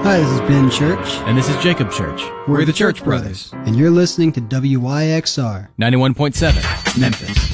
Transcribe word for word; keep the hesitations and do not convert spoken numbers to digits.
Hi, this is Ben Church. And this is Jacob Church. We're, We're the Church, Church Brothers. Brothers. And you're listening to W Y X R ninety-one point seven Memphis.